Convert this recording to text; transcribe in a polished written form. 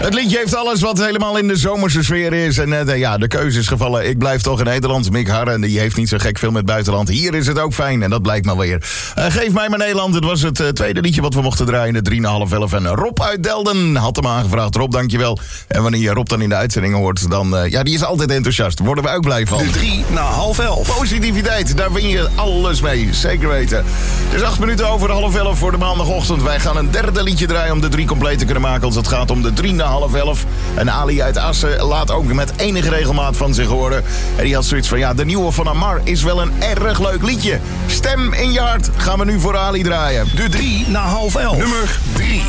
Het liedje heeft alles wat helemaal in de zomerse sfeer is. En de keuze is gevallen. Ik blijf toch in Nederland. Mick Harren, die heeft niet zo gek veel met buitenland. Hier is het ook fijn en dat blijkt maar weer. Geef mij maar Nederland. Het was het tweede liedje wat we mochten draaien. De 3,5 en Rob uit Delden had hem aangevraagd. Rob, dankjewel. En wanneer je Rob dan in de uitzending hoort, dan... die is altijd enthousiast. Daar worden we ook blij van. De 3:30. Positiviteit, daar win je alles mee. Zeker weten. Het is 8 minuten over 10:30 voor de maandagochtend. Wij gaan een derde liedje draaien om de 3 compleet te kunnen maken. Als het gaat om de 3:30. En Ali uit Assen laat ook met enige regelmaat van zich horen. En die had zoiets van, de nieuwe van Amar is wel een erg leuk liedje. Stem in je hart gaan we nu voor Ali draaien. De 3:30. Nummer 3.